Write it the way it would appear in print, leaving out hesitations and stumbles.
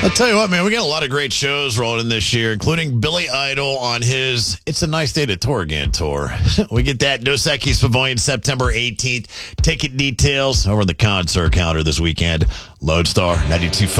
I'll tell you what, man, we got a lot of great shows rolling in this year, including Billy Idol on his It's a Nice Day to Tour Again tour. We get that Dos Equis Pavilion September 18th. Ticket details over the concert calendar this weekend. Lodestar 92.5.